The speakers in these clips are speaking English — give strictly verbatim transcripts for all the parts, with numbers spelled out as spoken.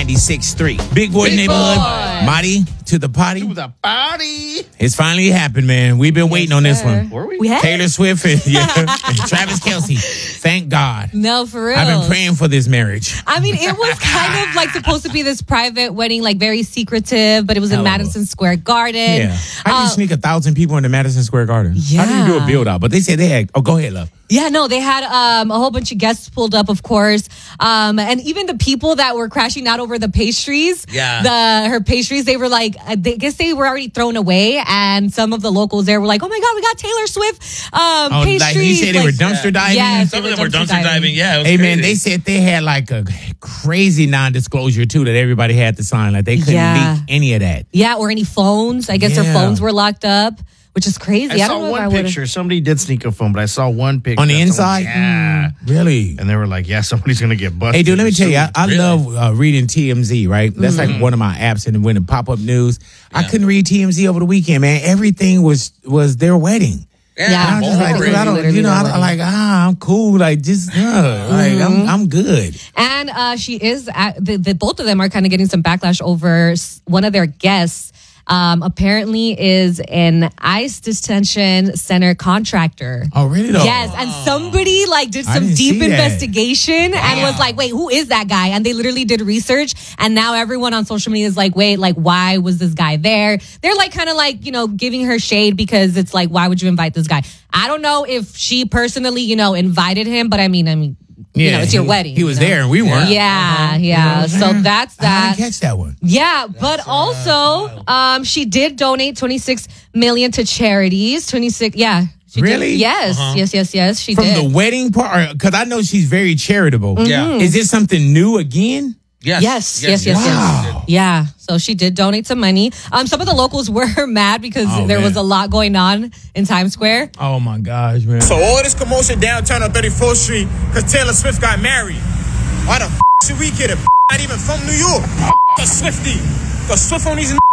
ninety-six point three. Big Boy Big Neighborhood. Boy. Marty, to the party. To the party. It's finally happened, man. We've been waiting on this one. Were we? We had Taylor Swift and, yeah, and Travis Kelce. Thank God. No, for real. I've been praying for this marriage. I mean, it was kind of like supposed to be this private wedding, like very secretive, but it was in Hello. Madison Square Garden. Yeah. How do you Uh, sneak a thousand people into Madison Square Garden? How do you do a Yeah. build out? But they said they had. Oh, go ahead, love. Yeah, no, they had um, a whole bunch of guests pulled up, of course, um, and even the people that were crashing out over the pastries. Yeah. the her pastries, they were like, I guess they were already thrown away, and some of the locals there were like, "Oh my God, we got Taylor Swift um, Oh, pastries." like you said, they were dumpster diving. Yes, Some they of them were dumpster diving. Yeah, it was Hey crazy. man, they said they had like a crazy non-disclosure too that everybody had to sign. Like they couldn't Yeah. leak any of that. Yeah, or any phones. I guess their Yeah. phones were locked up, which is crazy. I I, saw don't know one if I would've- picture. Somebody did sneak a phone, but I saw one picture. On the of someone- inside? Yeah. Really? And they were like, yeah, somebody's going to get busted. Hey, dude, let me tell you, I, I Really? love uh, reading T M Z, right? That's Mm-hmm. like one of my apps, and when it pop up news, I couldn't read T M Z over the weekend, man. Everything was was their wedding. Yeah. And I'm just like, Literally, dude, I don't, literally you know, I, their don't- like, ah, I'm cool, like, just, uh, like, Mm-hmm. I'm, I'm good. And uh, she is, at, the, the, both of them are kind of getting some backlash over s- one of their guests. Um, apparently is an ICE detention center contractor. Oh, really? Though? Yes, and somebody like did I some didn't deep see that. investigation and was like, "Wait, who is that guy?" And they literally did research, and now everyone on social media is like, "Wait, like, why was this guy there?" They're like, kind of like, you know, giving her shade because it's like, "Why would you invite this guy?" I don't know if she personally, you know, invited him, but I mean, I mean, you know, it's your he- wedding. He was you know? there, and we weren't. Yeah, yeah. So that's I that. didn't catch that one. Yeah, but also, um, she did donate twenty-six million to charities. twenty-six, yeah. She Really? Did. Yes, yes, yes, yes. She From did. the wedding part, because I know she's very charitable. Mm-hmm. Yeah. Is this something new again? Yes. Yes, yes, yes, yes. Wow. Yeah. So she did donate some money. Um, some of the locals were mad because Oh, there man. was a lot going on in Times Square. Oh my gosh, man. So all this commotion downtown on thirty-fourth Street because Taylor Swift got married. Why the f*** should we get it? Not even from New York. The Swiftie. The Swift on these n-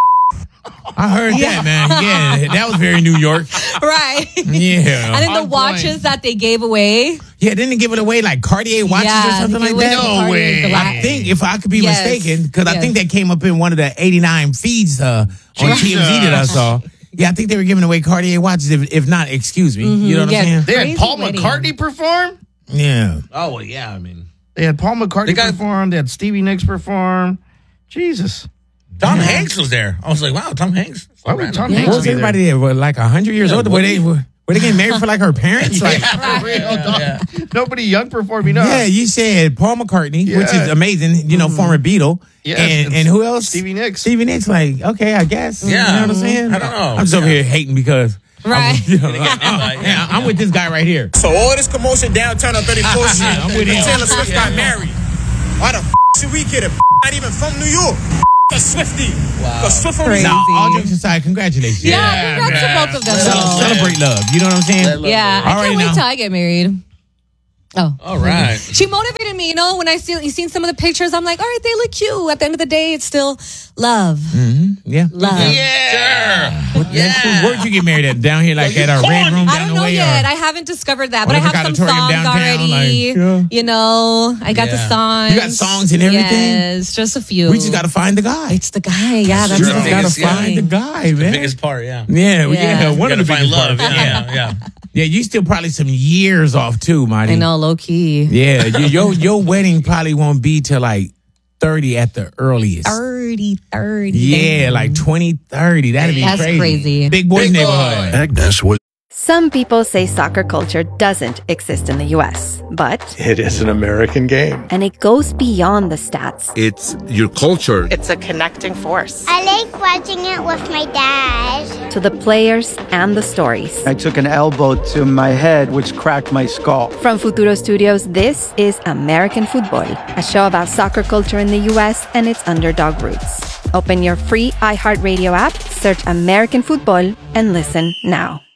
I heard that, man. Yeah, that was very New York. Right. Yeah. And then the On watches point. that they gave away. Yeah, didn't they give it away like Cartier watches Yeah, or something they like gave away that? some Cartier I Galact- think, if I could be Yes. mistaken, because I Yes. think that came up in one of the eighty-nine feeds uh, on Jesus. T M Z that I saw. Yeah, I think they were giving away Cartier watches. If, if not, excuse me. You know what Yeah. I'm saying? They had Crazy Paul wedding. McCartney perform? Yeah. Oh, well, yeah, I mean. They had Paul McCartney They got- perform. They had Stevie Nicks perform. Jesus. Tom Hanks was there. I was like, wow, Tom Hanks. Why would Tom Yeah. Hanks What was be there? everybody there? What, like one hundred years Yeah, old? Were what they, do were, were they getting married for like her parents? Like, Yeah, for real, dog. Yeah. Nobody young performing up. yeah, you said Paul McCartney, which Yeah. is amazing, you know, former Beatle. Yes, and, and and who else? Stevie Nicks. Stevie Nicks, like, okay, I guess. Yeah. You know what I'm saying? I don't know. I'm just over Yeah. here hating because. Right. I'm, you know, get I'm- invite, yeah, I'm with this guy right here. So all this commotion downtown on thirty-fourth Street I'm with because him. Taylor Swift got married. Why the f*** should we get it? Not even from New York. The Swiftie. The Swift on these Crazy. Now, all jokes aside, congratulations. Yeah, congrats to man. both of them. Cel- though. Celebrate love. You know what I'm saying? Let love Yeah, go. I All can't right, wait now. till I get married. Oh, All right. She motivated me, you know, when I see you seen some of the pictures, I'm like, all right, they look cute. At the end of the day, it's still love. Yeah. Love. Yeah. Yeah. Where'd you get married at? Down here, like at our red room I down don't the know way? yet. Or? I haven't discovered that, but I Olympic have some Auditorium songs downtown, already. like, yeah. You know, I got the Yeah. songs. You got songs and everything? Yes, just a few. We just got to find the guy. It's the guy. Yeah, that's We true. the just got to Biggest, yeah. find the guy, The man. biggest part, yeah. Yeah, yeah, Yeah. one You of the gotta find biggest love. parts. Yeah, yeah. Yeah, you still probably some years off too, Marty. I know, low key. Yeah, you, your your wedding probably won't be till like thirty at the earliest. thirty, thirty. Yeah, like twenty thirty. That'd be That's crazy. crazy. Big boys Big boy. neighborhood. Agnes would. Some people say soccer culture doesn't exist in the U S, but It is an American game. and it goes beyond the stats. It's your culture. It's a connecting force. I like watching it with my dad. To the players and the stories. I took an elbow to my head, which cracked my skull. From Futuro Studios, this is American Football, a show about soccer culture in the U S and its underdog roots. Open your free iHeartRadio app, search American Football, and listen now.